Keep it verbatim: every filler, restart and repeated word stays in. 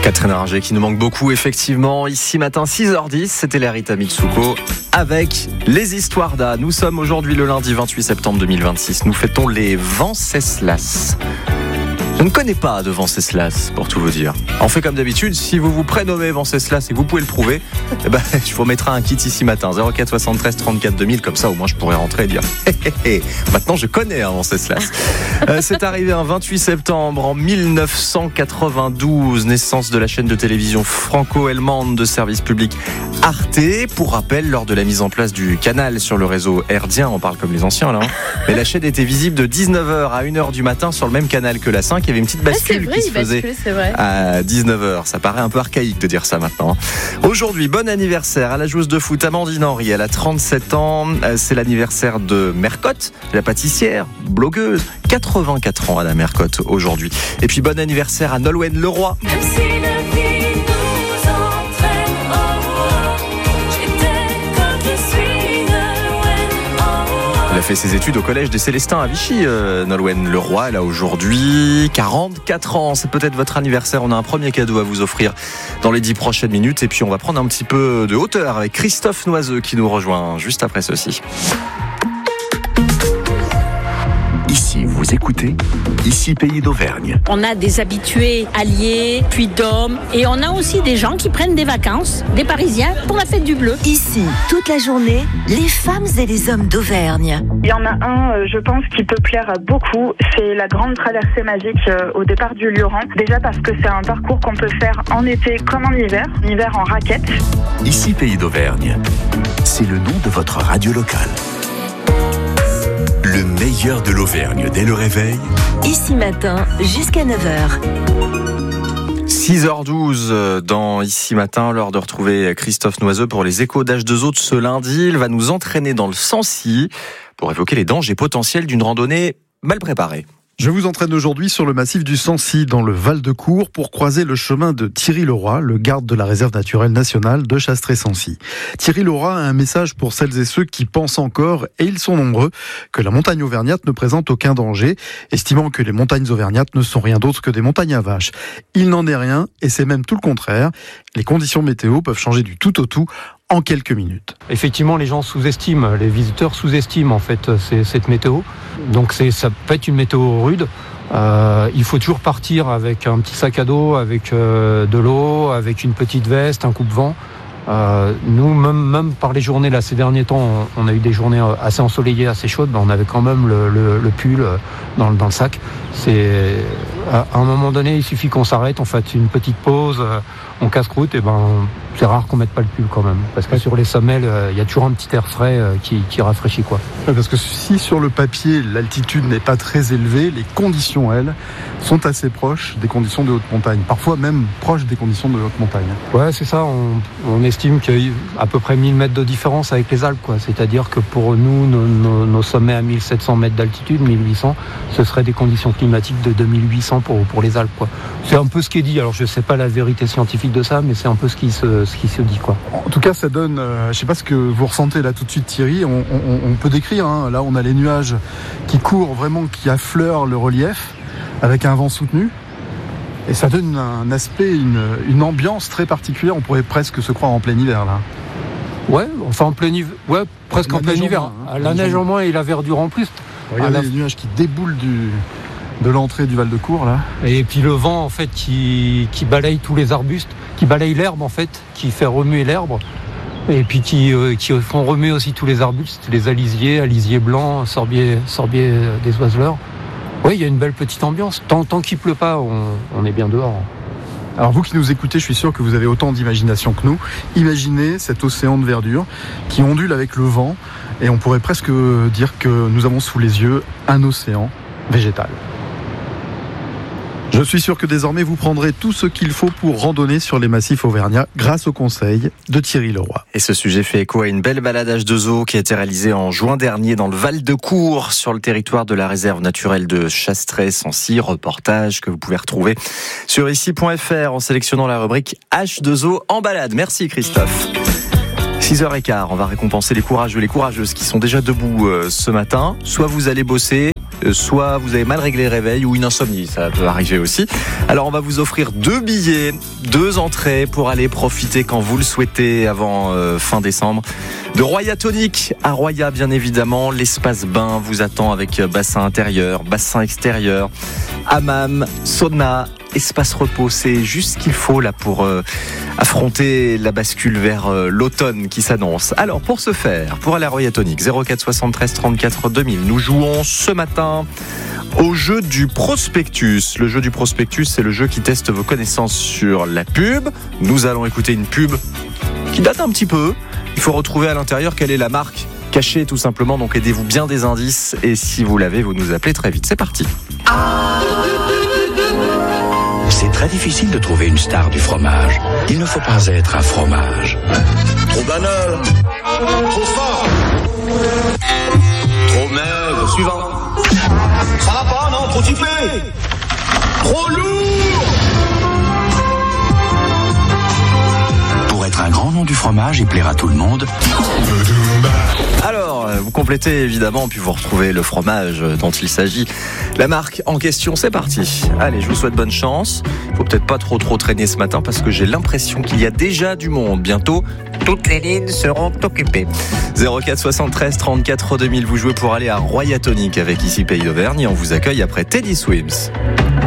Catherine Ringer qui nous manque beaucoup, effectivement. Ici matin, six heures dix, c'était la Rita Mitsuko avec les histoires d'A. Nous sommes aujourd'hui le lundi vingt-huit septembre deux mille vingt-six. Nous fêtons les Venceslas. Je ne connais pas de Venceslas, pour tout vous dire. On fait comme d'habitude, si vous vous prénommez Venceslas et que vous pouvez le prouver, eh ben, je vous mettrai un kit ici matin, zéro quatre soixante-treize trente-quatre deux mille, comme ça au moins je pourrais rentrer et dire hé hé hé, maintenant je connais un Venceslas. euh, c'est arrivé un vingt-huit septembre en mille neuf cent quatre-vingt-douze, naissance de la chaîne de télévision franco-allemande de service public Arte. Pour rappel, lors de la mise en place du canal sur le réseau herdien, on parle comme les anciens là, hein, mais la chaîne était visible de dix-neuf heures à une heure du matin sur le même canal que la cinq. Il y avait une petite bascule ah, vrai, qui se faisait bascule, à dix-neuf heures. Ça paraît un peu archaïque de dire ça maintenant. Aujourd'hui, bon anniversaire à la joueuse de foot Amandine Henry. Elle a trente-sept ans. C'est l'anniversaire de Mercotte, la pâtissière, blogueuse. quatre-vingt-quatre ans à la Mercotte aujourd'hui. Et puis bon anniversaire à Nolwenn Leroy. Elle a fait ses études au collège des Célestins à Vichy, euh, Nolwenn Leroy. Elle a aujourd'hui quarante-quatre ans. C'est peut-être votre anniversaire. On a un premier cadeau à vous offrir dans les dix prochaines minutes. Et puis on va prendre un petit peu de hauteur avec Christophe Noiseux qui nous rejoint juste après ceci. Ici, vous écoutez, ici Pays d'Auvergne. On a des habitués alliés, puis d'hommes, et on a aussi des gens qui prennent des vacances, des Parisiens, pour la fête du bleu. Ici, toute la journée, les femmes et les hommes d'Auvergne. Il y en a un, je pense, qui peut plaire à beaucoup, c'est la grande traversée magique au départ du Lioran. Déjà parce que c'est un parcours qu'on peut faire en été comme en hiver, en hiver en raquette. Ici Pays d'Auvergne, c'est le nom de votre radio locale. Le meilleur de l'Auvergne dès le réveil. Ici matin, jusqu'à neuf heures. six heures douze dans Ici Matin, l'heure de retrouver Christophe Noiseux pour les échos d'H deux O de ce lundi. Il va nous entraîner dans le Sancy pour évoquer les dangers potentiels d'une randonnée mal préparée. Je vous entraîne aujourd'hui sur le massif du Sancy, dans le Val-de-Cour, pour croiser le chemin de Thierry Leroy, le garde de la réserve naturelle nationale de Chastré-Sancy. Thierry Leroy a un message pour celles et ceux qui pensent encore, et ils sont nombreux, que la montagne auvergnate ne présente aucun danger, estimant que les montagnes auvergnates ne sont rien d'autre que des montagnes à vaches. Il n'en est rien, et c'est même tout le contraire. Les conditions météo peuvent changer du tout au tout en quelques minutes. Effectivement, les gens sous-estiment, les visiteurs sous-estiment en fait c'est, cette météo. Donc c'est, ça peut être une météo rude. Euh, il faut toujours partir avec un petit sac à dos, avec euh, de l'eau, avec une petite veste, un coupe-vent. Euh, nous, même, même par les journées, là, ces derniers temps, on, on a eu des journées assez ensoleillées, assez chaudes, ben on avait quand même le, le, le pull dans, dans le sac. C'est, à un moment donné, il suffit qu'on s'arrête, on fasse une petite pause, on casse-croûte, et ben c'est rare qu'on mette pas le pull quand même, parce que sur les sommets, il y a toujours un petit air frais qui, qui rafraîchit quoi. Parce que si sur le papier l'altitude n'est pas très élevée, les conditions elles sont assez proches des conditions de haute montagne, parfois même proches des conditions de haute montagne. Ouais, c'est ça. On, on estime qu'il y a à peu près mille mètres de différence avec les Alpes, quoi. C'est-à-dire que pour nous, nos, nos, nos sommets à mille sept cents mètres d'altitude, mille huit cents, ce serait des conditions climatiques de deux mille huit cents pour pour les Alpes, quoi. C'est un peu ce qui est dit. Alors je sais pas la vérité scientifique de ça, mais c'est un peu ce qui se ce qui se dit, quoi. En tout cas, ça donne. Euh, je sais pas ce que vous ressentez là tout de suite, Thierry. On, on, on peut décrire. Hein. Là, on a les nuages qui courent vraiment, qui affleurent le relief, avec un vent soutenu. Et ça donne un aspect, une, une ambiance très particulière. On pourrait presque se croire en plein hiver, là. Ouais, enfin en plein hiver. Ouais, presque la en plein hiver. Moins, hein, la neige en moins et la verdure en plus. Regardez la... les nuages qui déboulent du, de l'entrée du Val-de-Cour, là. Et puis le vent, en fait, qui, qui balaye tous les arbustes, qui balaye l'herbe, en fait, qui fait remuer l'herbe. Et puis qui, euh, qui font remuer aussi tous les arbustes, les alisiers, alisiers blancs, sorbiers, sorbiers des oiseleurs. Oui, il y a une belle petite ambiance. Tant, tant qu'il pleut pas, on, on est bien dehors. Alors vous qui nous écoutez, je suis sûr que vous avez autant d'imagination que nous. Imaginez cet océan de verdure qui ondule avec le vent, et on pourrait presque dire que nous avons sous les yeux un océan végétal. Je suis sûr que désormais vous prendrez tout ce qu'il faut pour randonner sur les massifs auvergnats grâce au conseil de Thierry Leroy. Et ce sujet fait écho à une belle balade H deux O qui a été réalisée en juin dernier dans le Val-de-Cour, sur le territoire de la réserve naturelle de Chastré-Sancy. Reportage que vous pouvez retrouver sur ici point f r en sélectionnant la rubrique H deux O en balade. Merci Christophe. six heures quinze, on va récompenser les courageux, les courageuses qui sont déjà debout euh, ce matin. Soit vous allez bosser, soit vous avez mal réglé le réveil ou une insomnie, ça peut arriver aussi. Alors on va vous offrir deux billets, deux entrées pour aller profiter quand vous le souhaitez avant euh, fin décembre de Roya Tonic à Roya, bien évidemment. L'espace bain vous attend avec bassin intérieur, bassin extérieur, hammam, sauna, espace repos. C'est juste ce qu'il faut là pour euh, affronter la bascule vers euh, l'automne qui s'annonce. Alors pour ce faire, pour aller à Roya Tonic, zéro quatre soixante-treize trente-quatre deux mille, nous jouons ce matin au jeu du prospectus. Le jeu du prospectus, c'est le jeu qui teste vos connaissances sur la pub. Nous allons écouter une pub qui date un petit peu. Il faut retrouver à l'intérieur quelle est la marque cachée tout simplement. Donc aidez-vous bien des indices et si vous l'avez, vous nous appelez très vite. C'est parti. C'est très difficile de trouver une star du fromage. Il ne faut pas être un fromage. Trop banal. Trop fort. Trop maigre. Suivant. Ça va pas, non? Trop typé. Trop lourd. Pour être un grand nom du fromage et plaire à tout le monde. Alors, vous complétez évidemment, puis vous retrouvez le fromage dont il s'agit. La marque en question, c'est parti. Allez, je vous souhaite bonne chance. Faut peut-être pas trop trop traîner ce matin parce que j'ai l'impression qu'il y a déjà du monde. Bientôt, toutes les lignes seront occupées. zéro quatre soixante-treize trente-quatre deux mille, vous jouez pour aller à Roya Tonic avec ici Pays d'Auvergne et on vous accueille après Teddy Swims.